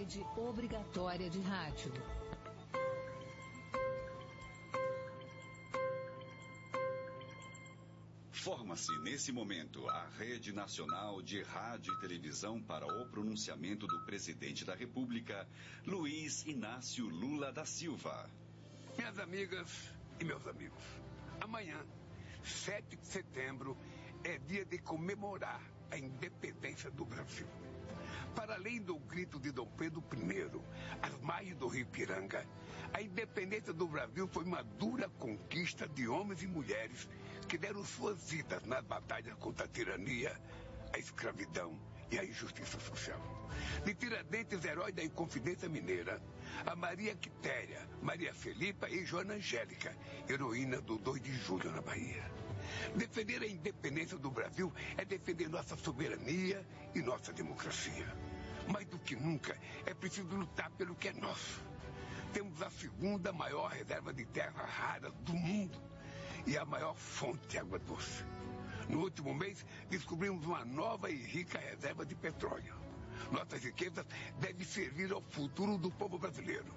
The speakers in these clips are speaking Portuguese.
Rede obrigatória de rádio. Forma-se nesse momento a Rede Nacional de Rádio e Televisão para o pronunciamento do Presidente da República, Luiz Inácio Lula da Silva. Minhas amigas e meus amigos, amanhã, 7 de setembro, é dia de comemorar a independência do Brasil. Para além do grito de Dom Pedro I, às margens do Rio Ipiranga, a independência do Brasil foi uma dura conquista de homens e mulheres que deram suas vidas nas batalhas contra a tirania, a escravidão e a injustiça social. De Tiradentes, herói da Inconfidência Mineira, a Maria Quitéria, Maria Felipa e Joana Angélica, heroína do 2 de julho na Bahia. Defender a independência do Brasil é defender nossa soberania e nossa democracia. Mais do que nunca, é preciso lutar pelo que é nosso. Temos a segunda maior reserva de terras raras do mundo e a maior fonte de água doce. No último mês, descobrimos uma nova e rica reserva de petróleo. Nossas riquezas devem servir ao futuro do povo brasileiro.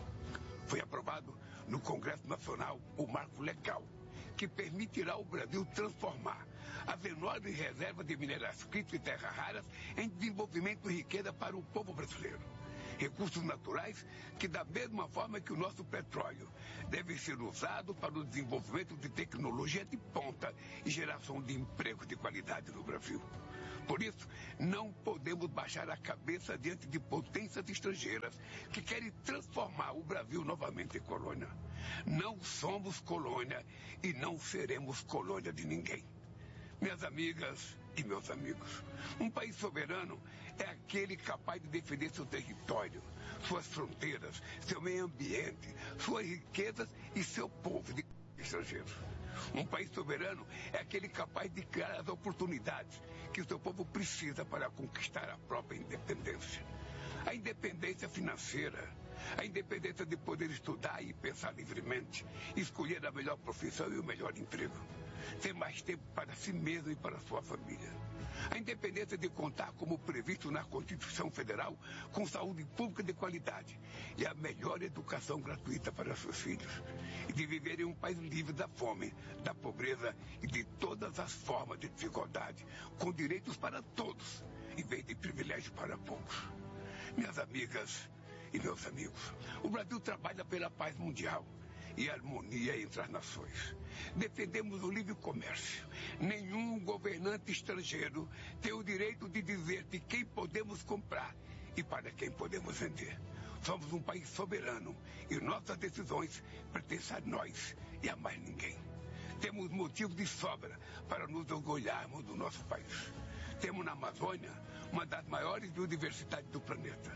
Foi aprovado no Congresso Nacional o Marco Legal, que permitirá ao Brasil transformar as enormes reservas de minerais críticos e terras raras em desenvolvimento e riqueza para o povo brasileiro. Recursos naturais que, da mesma forma que o nosso petróleo, devem ser usados para o desenvolvimento de tecnologia de ponta e geração de emprego de qualidade no Brasil. Por isso, não podemos baixar a cabeça diante de potências estrangeiras que querem transformar o Brasil novamente em colônia. Não somos colônia e não seremos colônia de ninguém. Minhas amigas e meus amigos, um país soberano é aquele capaz de defender seu território, suas fronteiras, seu meio ambiente, suas riquezas e seu povo de estrangeiros. Um país soberano é aquele capaz de criar as oportunidades que o seu povo precisa para conquistar a própria independência. A independência financeira, a independência de poder estudar e pensar livremente, escolher a melhor profissão e o melhor emprego. Ter mais tempo para si mesmo e para sua família. A independência de contar, como previsto na Constituição Federal, com saúde pública de qualidade e a melhor educação gratuita para seus filhos. E de viver em um país livre da fome, da pobreza e de todas as formas de desigualdade, com direitos para todos, em vez de privilégio para poucos. Minhas amigas e meus amigos, o Brasil trabalha pela paz mundial e harmonia entre as nações. Defendemos o livre comércio. Nenhum governante estrangeiro tem o direito de dizer de quem podemos comprar e para quem podemos vender. Somos um país soberano e nossas decisões pertencem a nós e a mais ninguém. Temos motivos de sobra para nos orgulharmos do nosso país. Temos na Amazônia uma das maiores biodiversidades do planeta.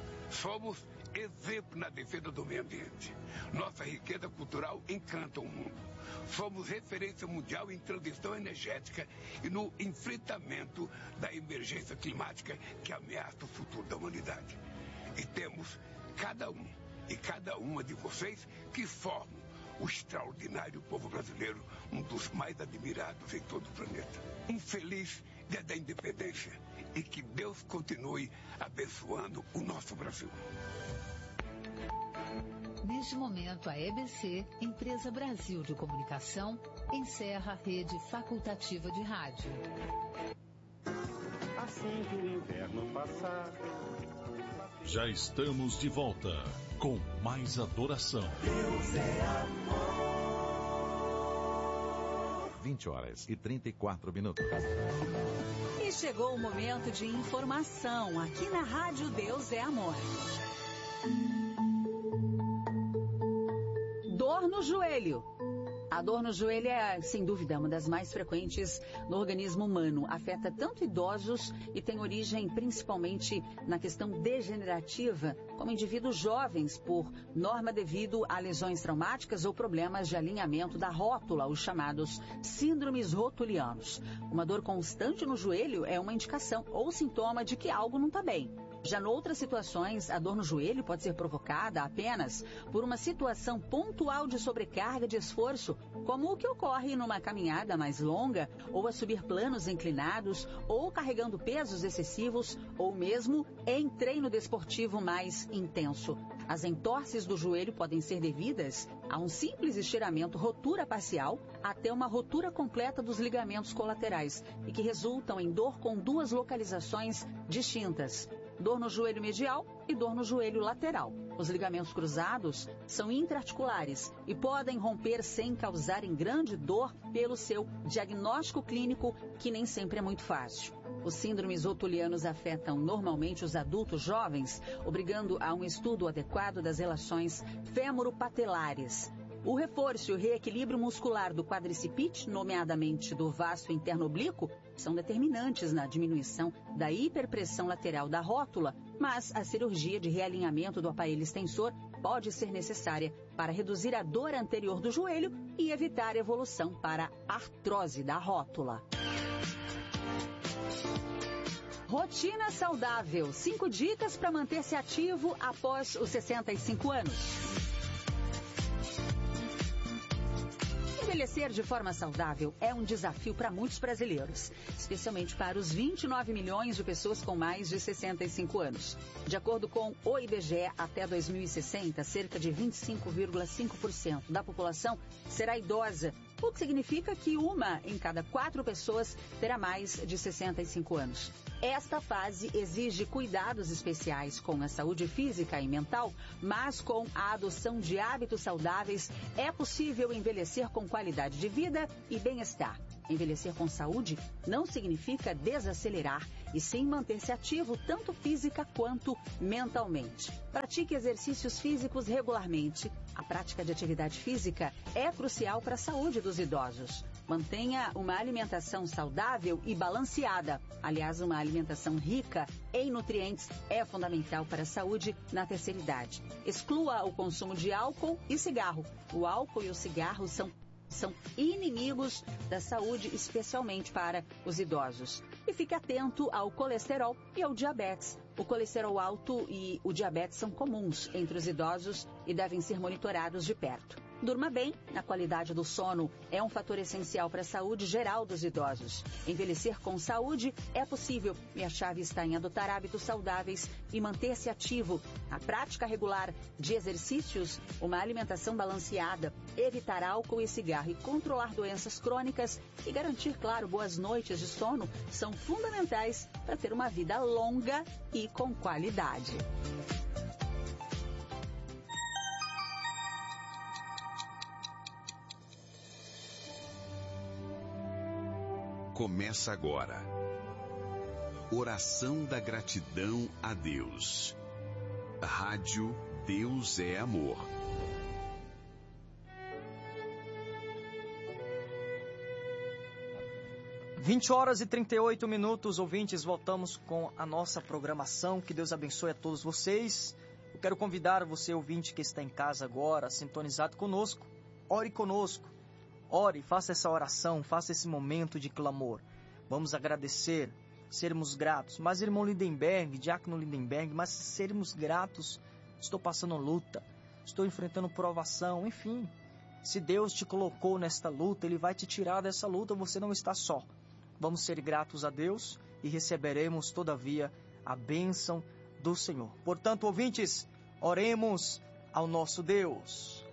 Somos exemplo na defesa do meio ambiente. Nossa riqueza cultural encanta o mundo. Somos referência mundial em transição energética e no enfrentamento da emergência climática que ameaça o futuro da humanidade. E temos cada um e cada uma de vocês que formam o extraordinário povo brasileiro, um dos mais admirados em todo o planeta. Um feliz Dia da Independência e que Deus continue abençoando o nosso Brasil. Neste momento, a EBC, Empresa Brasil de Comunicação, encerra a rede facultativa de rádio. Assim que o inverno passar, já estamos de volta com mais adoração. Deus é amor. 20h34. E chegou o momento de informação aqui na Rádio Deus é Amor. Dor no joelho. A dor no joelho é, sem dúvida, uma das mais frequentes no organismo humano. Afeta tanto idosos e tem origem principalmente na questão degenerativa, como indivíduos jovens, por norma devido a lesões traumáticas ou problemas de alinhamento da rótula, os chamados síndromes rotulianos. Uma dor constante no joelho é uma indicação ou sintoma de que algo não está bem. Já noutras situações, a dor no joelho pode ser provocada apenas por uma situação pontual de sobrecarga de esforço, como o que ocorre numa caminhada mais longa, ou a subir planos inclinados, ou carregando pesos excessivos, ou mesmo em treino desportivo mais intenso. As entorses do joelho podem ser devidas a um simples estiramento, rotura parcial, até uma rotura completa dos ligamentos colaterais, e que resultam em dor com duas localizações distintas: dor no joelho medial e dor no joelho lateral. Os ligamentos cruzados são intraarticulares e podem romper sem causarem grande dor pelo seu diagnóstico clínico, que nem sempre é muito fácil. Os síndromes rotulianos afetam normalmente os adultos jovens, obrigando a um estudo adequado das relações fêmuro-patelares. O reforço e o reequilíbrio muscular do quadricipite, nomeadamente do vasto interno oblíquo, são determinantes na diminuição da hiperpressão lateral da rótula, mas a cirurgia de realinhamento do aparelho extensor pode ser necessária para reduzir a dor anterior do joelho e evitar a evolução para a artrose da rótula. Rotina saudável. 5 dicas para manter-se ativo após os 65 anos. Envelhecer de forma saudável é um desafio para muitos brasileiros, especialmente para os 29 milhões de pessoas com mais de 65 anos. De acordo com o IBGE, até 2060, cerca de 25,5% da população será idosa, o que significa que 1 em cada 4 pessoas terá mais de 65 anos. Esta fase exige cuidados especiais com a saúde física e mental, mas com a adoção de hábitos saudáveis é possível envelhecer com qualidade de vida e bem-estar. Envelhecer com saúde não significa desacelerar, e sim manter-se ativo tanto física quanto mentalmente. Pratique exercícios físicos regularmente. A prática de atividade física é crucial para a saúde dos idosos. Mantenha uma alimentação saudável e balanceada. Aliás, uma alimentação rica em nutrientes é fundamental para a saúde na terceira idade. Exclua o consumo de álcool e cigarro. O álcool e o cigarro são inimigos da saúde, especialmente para os idosos. E fique atento ao colesterol e ao diabetes. O colesterol alto e o diabetes são comuns entre os idosos e devem ser monitorados de perto. Durma bem, a qualidade do sono é um fator essencial para a saúde geral dos idosos. Envelhecer com saúde é possível e a chave está em adotar hábitos saudáveis e manter-se ativo. A prática regular de exercícios, uma alimentação balanceada, evitar álcool e cigarro e controlar doenças crônicas e garantir, claro, boas noites de sono são fundamentais para ter uma vida longa e com qualidade. Começa agora. Oração da gratidão a Deus. Rádio Deus é Amor. (20h38), ouvintes, voltamos com a nossa programação. Que Deus abençoe a todos vocês. Eu quero convidar você, ouvinte, que está em casa agora, sintonizado conosco. Ore conosco. Ore, faça essa oração, faça esse momento de clamor. Vamos agradecer, sermos gratos. Mas, irmão Lindenberg, diácono Lindenberg, mas sermos gratos, estou passando luta, estou enfrentando provação, enfim. Se Deus te colocou nesta luta, Ele vai te tirar dessa luta, você não está só. Vamos ser gratos a Deus e receberemos, todavia, a bênção do Senhor. Portanto, ouvintes, oremos ao nosso Deus.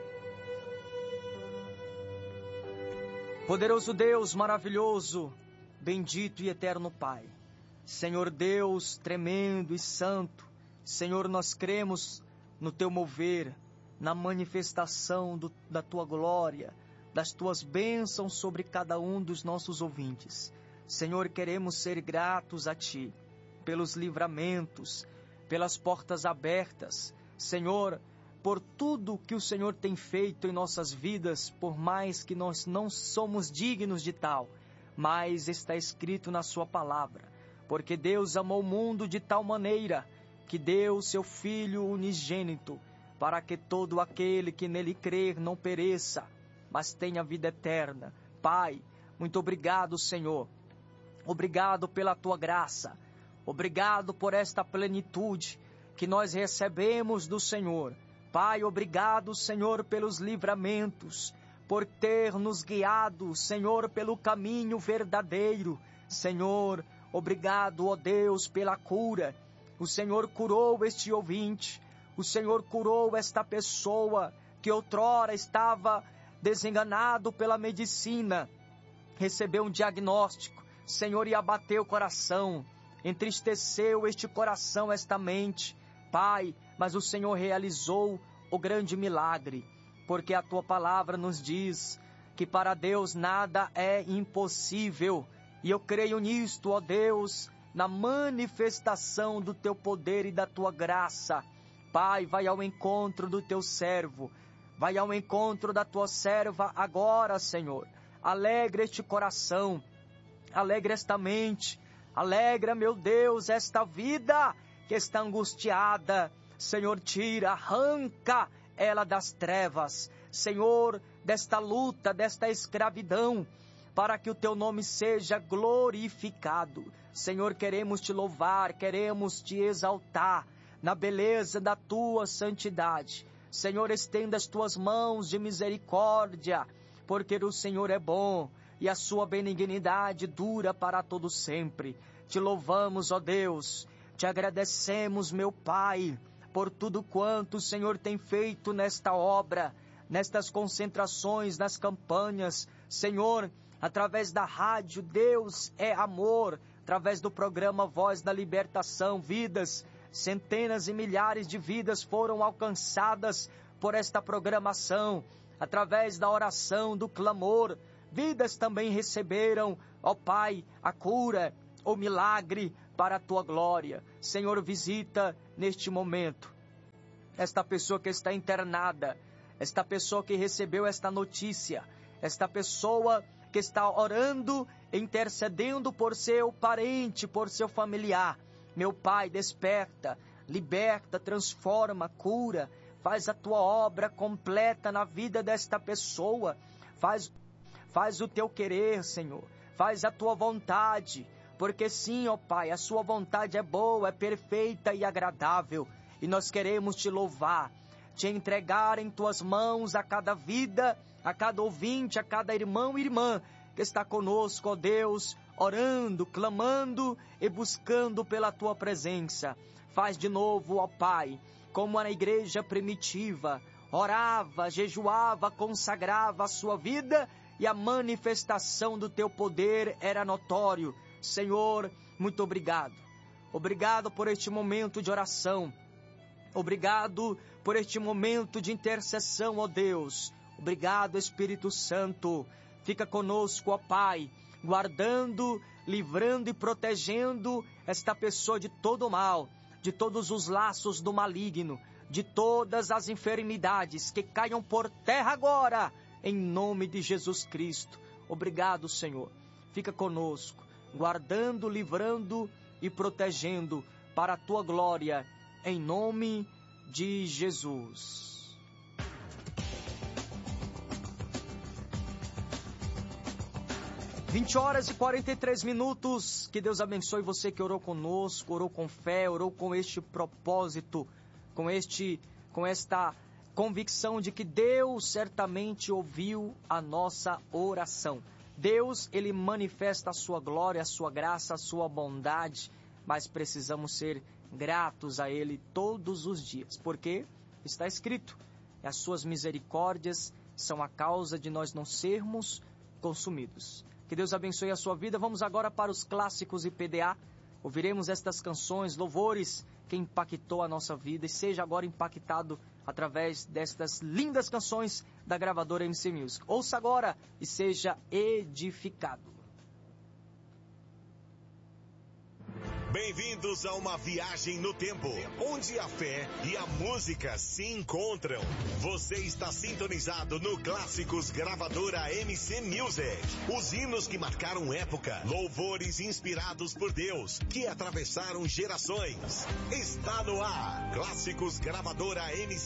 Poderoso Deus, maravilhoso, bendito e eterno Pai, Senhor Deus tremendo e santo, Senhor, nós cremos no Teu mover, na manifestação da Tua glória, das Tuas bênçãos sobre cada um dos nossos ouvintes. Senhor, queremos ser gratos a Ti, pelos livramentos, pelas portas abertas, Senhor, por tudo que o Senhor tem feito em nossas vidas, por mais que nós não somos dignos de tal, mas está escrito na sua palavra, porque Deus amou o mundo de tal maneira que deu seu Filho unigênito, para que todo aquele que nele crer não pereça, mas tenha vida eterna. Pai, muito obrigado, Senhor. Obrigado pela Tua graça. Obrigado por esta plenitude que nós recebemos do Senhor. Pai, obrigado, Senhor, pelos livramentos, por ter nos guiado, Senhor, pelo caminho verdadeiro. Senhor, obrigado, ó Deus, pela cura. O Senhor curou este ouvinte, o Senhor curou esta pessoa que outrora estava desenganado pela medicina, recebeu um diagnóstico, Senhor, e abateu o coração, entristeceu este coração, esta mente, Pai, mas o Senhor realizou o grande milagre, porque a Tua palavra nos diz que para Deus nada é impossível, e eu creio nisto, ó Deus, na manifestação do Teu poder e da Tua graça. Pai, vai ao encontro do Teu servo, vai ao encontro da Tua serva agora, Senhor. Alegra este coração, alegra esta mente, alegra, meu Deus, esta vida que está angustiada. Senhor, tira, arranca ela das trevas, Senhor, desta luta, desta escravidão, para que o Teu nome seja glorificado. Senhor, queremos Te louvar, queremos Te exaltar na beleza da Tua santidade. Senhor, estenda as Tuas mãos de misericórdia, porque o Senhor é bom e a Sua benignidade dura para todo sempre. Te louvamos, ó Deus, Te agradecemos, meu Pai, por tudo quanto o Senhor tem feito nesta obra, nestas concentrações, nas campanhas. Senhor, através da rádio Deus é Amor, através do programa Voz da Libertação, vidas, centenas e milhares de vidas foram alcançadas por esta programação, através da oração, do clamor, vidas também receberam, ó Pai, a cura, o milagre para a Tua glória. Senhor, visita neste momento esta pessoa que está internada, esta pessoa que recebeu esta notícia, esta pessoa que está orando, intercedendo por seu parente, por seu familiar. Meu Pai, desperta, liberta, transforma, cura, faz a Tua obra completa na vida desta pessoa, faz o Teu querer, Senhor, faz a Tua vontade, porque sim, ó Pai, a Sua vontade é boa, é perfeita e agradável, e nós queremos Te louvar, Te entregar em Tuas mãos a cada vida, a cada ouvinte, a cada irmão e irmã que está conosco, ó Deus, orando, clamando e buscando pela Tua presença. Faz de novo, ó Pai, como na igreja primitiva, orava, jejuava, consagrava a sua vida e a manifestação do Teu poder era notório. Senhor, muito obrigado. Obrigado por este momento de oração. Obrigado por este momento de intercessão, ó Deus. Obrigado, Espírito Santo. Fica conosco, ó Pai, guardando, livrando e protegendo esta pessoa de todo o mal, de todos os laços do maligno, de todas as enfermidades que caiam por terra agora, em nome de Jesus Cristo. Obrigado, Senhor. Fica conosco, guardando, livrando e protegendo para a Tua glória, em nome de Jesus. 20h43. Que Deus abençoe você que orou conosco, orou com fé, orou com este propósito, com esta convicção de que Deus certamente ouviu a nossa oração. Deus, Ele manifesta a sua glória, a sua graça, a sua bondade, mas precisamos ser gratos a Ele todos os dias, porque está escrito, as suas misericórdias são a causa de nós não sermos consumidos. Que Deus abençoe a sua vida. Vamos agora para os clássicos IPDA. Ouviremos estas canções, louvores que impactou a nossa vida e seja agora impactado através destas lindas canções da gravadora MC Music. Ouça agora e seja edificado. Bem-vindos a uma viagem no tempo, onde a fé e a música se encontram. Você está sintonizado no Clássicos Gravadora MC Music. Os hinos que marcaram época, louvores inspirados por Deus, que atravessaram gerações. Está no ar, Clássicos Gravadora MC